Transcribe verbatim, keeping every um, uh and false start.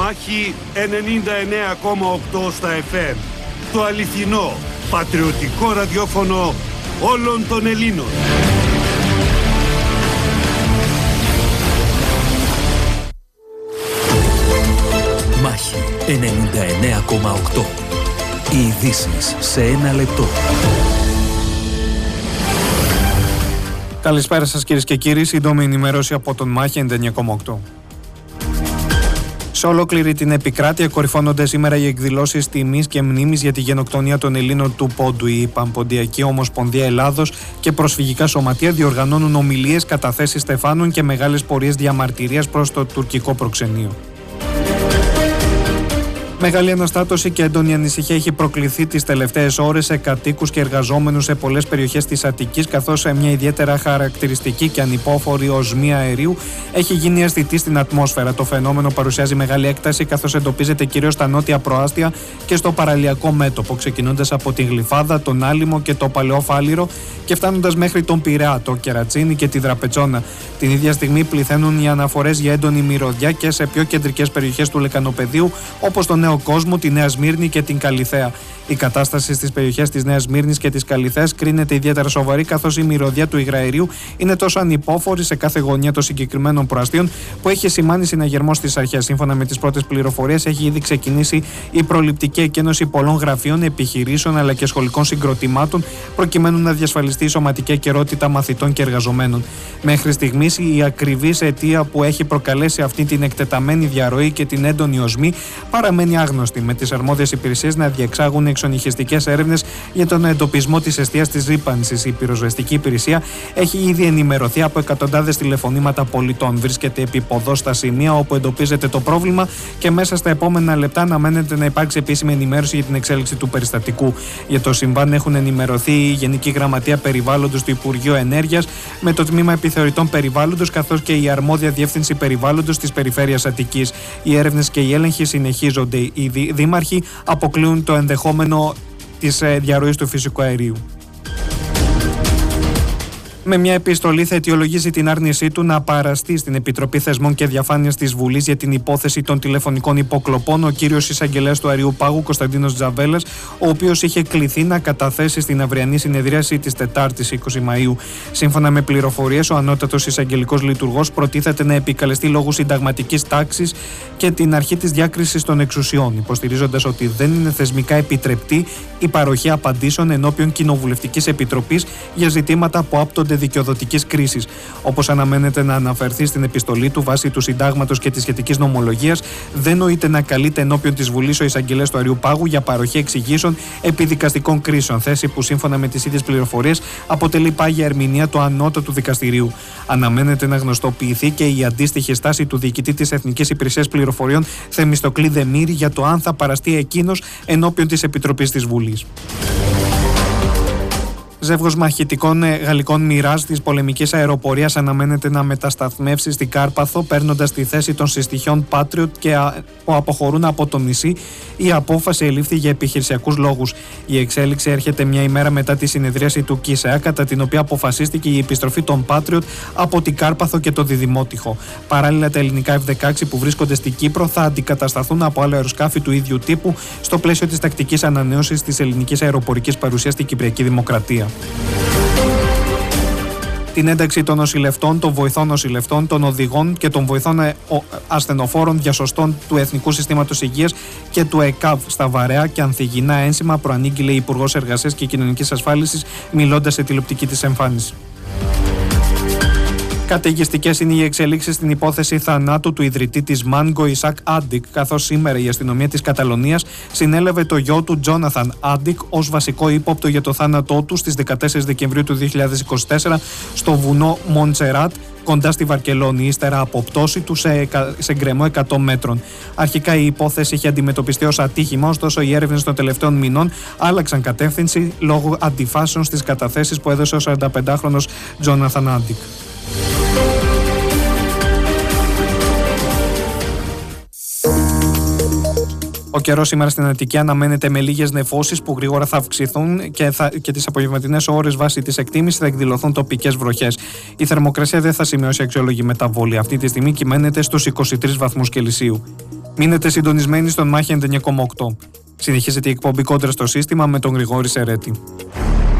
Μάχη ενενήντα εννέα κόμμα οκτώ στα εφ εμ. Το αληθινό, πατριωτικό ραδιόφωνο όλων των Ελλήνων. Μάχη ενενήντα εννέα κόμμα οκτώ. Οι ειδήσεις σε ένα λεπτό. Καλησπέρα σας κυρίες και κύριοι, σύντομη ενημέρωση από τον Μάχη ενενήντα εννέα κόμμα οκτώ. Σε ολόκληρη την επικράτεια κορυφώνονται σήμερα οι εκδηλώσεις τιμής και μνήμης για τη γενοκτονία των Ελλήνων του Πόντου. Η Παμποντιακή Ομοσπονδία Ελλάδος και προσφυγικά σωματεία διοργανώνουν ομιλίες, καταθέσεις στεφάνων και μεγάλες πορείες διαμαρτυρίας προς το τουρκικό προξενείο. Μεγάλη αναστάτωση και έντονη ανησυχία έχει προκληθεί τις τελευταίες ώρες σε κατοίκους και εργαζόμενους σε πολλές περιοχές της Αττικής, καθώς σε μια ιδιαίτερα χαρακτηριστική και ανυπόφορη οσμή αερίου έχει γίνει αισθητή στην ατμόσφαιρα. Το φαινόμενο παρουσιάζει μεγάλη έκταση, καθώς εντοπίζεται κυρίως στα νότια προάστια και στο παραλιακό μέτωπο, ξεκινώντας από τη Γλυφάδα, τον Άλυμο και το Παλαιό Φάληρο και φτάνοντας μέχρι τον Πειραιά, το Κερατσίνι και τη Δραπετσόνα. Την ίδια στιγμή πληθαίνουν οι αναφορές για έντονη μυρωδιά και σε πιο κεντρικές περιοχές του Λεκανοπεδίου, όπως τον Νέο Κόσμο, τη Νέα Σμύρνη και την Καλιθέα. Η κατάσταση στις περιοχές της Νέας Σμύρνης και της Καλιθέας κρίνεται ιδιαίτερα σοβαρή, καθώς η μυρωδιά του υγραερίου είναι τόσο ανυπόφορη σε κάθε γωνία των συγκεκριμένων προαστίων που έχει σημάνει συναγερμό στις αρχές. Σύμφωνα με τις πρώτες πληροφορίες, έχει ήδη ξεκινήσει η προληπτική εκένωση πολλών γραφείων, επιχειρήσεων αλλά και σχολικών συγκροτημάτων, προκειμένου να διασφαλιστεί η σωματική ακερότητα μαθητών και εργαζομένων. Μέχρι στιγμής, η ακριβής αιτία που έχει προκαλέσει αυτή την εκτεταμένη διαρροή και την έντονη οσμή παραμένει άγνωστη, με τις αρμόδιες υπηρεσίες να διεξάγουν εξονυχιστικές έρευνες για τον εντοπισμό της αιστείας της ρύπανσης. Η πυροσβεστική υπηρεσία έχει ήδη ενημερωθεί από εκατοντάδες τηλεφωνήματα πολιτών. Βρίσκεται επίποδο στα σημεία όπου εντοπίζεται το πρόβλημα και μέσα στα επόμενα λεπτά αναμένεται να υπάρξει επίσημη ενημέρωση για την εξέλιξη του περιστατικού. Για το συμβάν έχουν ενημερωθεί η Γενική Γραμματεία Περιβάλλοντος του Υπουργείου Ενέργειας με το Τμήμα Επιθεωρητών Περιβάλλοντος, καθώς και η Αρμόδια Διεύθυνση Περιβάλλοντος της Περιφέρειας Αττικής. Οι έρευνες και οι έλεγχοι συνεχίζονται. Οι δήμαρχοι αποκλείουν το ενδεχόμενο της διαρροής του φυσικού αερίου. Με μια επιστολή θα αιτιολογήσει την άρνησή του να παραστεί στην Επιτροπή Θεσμών και Διαφάνειας της Βουλής για την υπόθεση των τηλεφωνικών υποκλοπών ο κύριος εισαγγελέας του Αριού Πάγου, Κωνσταντίνος Τζαβέλας, ο οποίος είχε κληθεί να καταθέσει στην αυριανή συνεδρίαση της Τετάρτης είκοσι Μαΐου. Σύμφωνα με πληροφορίες, ο ανώτατος εισαγγελικός λειτουργός προτίθεται να επικαλεστεί λόγω συνταγματικής τάξης και την αρχή της διάκρισης των εξουσιών, υποστηρίζοντας ότι δεν είναι θεσμικά επιτρεπτή η παροχή απαντήσεων ενώπιον Κοινοβουλευτικής Επιτροπής για ζητήματα που άπτονται δικαιοδοτικής κρίσης. Όπως αναμένεται να αναφερθεί στην επιστολή του βάσει του συντάγματος και της σχετικής νομολογίας, δεν νοείται να καλείται ενώπιον της Βουλής ο εισαγγελέας του Αριού Πάγου για παροχή εξηγήσεων επί δικαστικών κρίσεων, θέση που σύμφωνα με τις ίδιες πληροφορίες αποτελεί πάγια ερμηνεία του ανώτατου δικαστηρίου. Αναμένεται να γνωστοποιηθεί και η αντίστοιχη στάση του διοικητή της Εθνικής Υπηρεσίας Πληροφοριών Θεμιστοκλή Δεμήρη για το αν θα παραστεί εκείνος ενώπιον της Επιτροπής της Βουλής. Ζεύγος μαχητικών γαλλικών Μιράζ της πολεμικής αεροπορίας αναμένεται να μετασταθμεύσει στην Κάρπαθο, παίρνοντας τη θέση των συστοιχιών Patriot και που αποχωρούν από το νησί. Η απόφαση ελήφθη για επιχειρησιακούς λόγους. Η εξέλιξη έρχεται μια ημέρα μετά τη συνεδρίαση του ΚΙΣΕΑ, κατά την οποία αποφασίστηκε η επιστροφή των Patriot από την Κάρπαθο και το Διδημότυχο. Παράλληλα, τα ελληνικά εφ δεκαέξι που βρίσκονται στην Κύπρο θα αντικατασταθούν από άλλα αεροσκάφη του ίδιου τύπου στο πλαίσιο της τακτικής ανανέωσης της ελληνικής αεροπορικής παρουσίας στην Κυπριακή Δημοκρατία. Την ένταξη των νοσηλευτών, των βοηθών νοσηλευτών, των οδηγών και των βοηθών ασθενοφόρων διασωστών του Εθνικού Συστήματος Υγείας και του ΕΚΑΒ στα βαρέα και ανθυγιεινά ένσημα προανήγγειλε η Υπουργός Εργασίας και Κοινωνικής Ασφάλισης, μιλώντας σε τηλεοπτική της εμφάνιση. Καταιγιστικές είναι οι εξελίξεις στην υπόθεση θανάτου του ιδρυτή της Mango Ισακ Άντικ, καθώς σήμερα η αστυνομία της Καταλωνίας συνέλαβε το γιο του Τζόναθαν Άντικ ως βασικό ύποπτο για το θάνατό του στις δεκατέσσερις Δεκεμβρίου του δύο χιλιάδες είκοσι τέσσερα στο βουνό Μοντσεράτ, κοντά στη Βαρκελόνη, ύστερα από πτώση του σε, σε γκρεμό εκατό μέτρων. Αρχικά η υπόθεση είχε αντιμετωπιστεί ως ατύχημα, ωστόσο οι έρευνες των τελευταίων μηνών άλλαξαν κατεύθυνση λόγω αντιφάσεων στις καταθέσεις που έδωσε ο σαρανταπεντάχρονος Τζόναθαν Άντικ. Ο καιρός σήμερα στην Αττική αναμένεται με λίγες νεφώσεις που γρήγορα θα αυξηθούν και, θα, και τις απογευματινές ώρες βάσει της εκτίμησης θα εκδηλωθούν τοπικές βροχές. Η θερμοκρασία δεν θα σημειώσει αξιόλογη μεταβολή. Αυτή τη στιγμή κυμαίνεται στους είκοσι τρεις βαθμούς Κελσίου. Μείνετε συντονισμένοι στον Μάχη ενενήντα εννιά κόμμα οκτώ. Συνεχίζεται η εκπομπή Κόντρα στο σύστημα με τον Γρηγόρη Σερέτη.